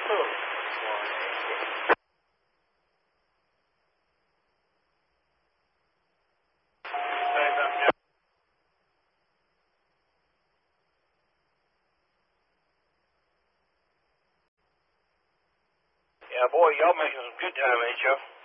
Yeah, boy, y'all making some good time, ain't y'all?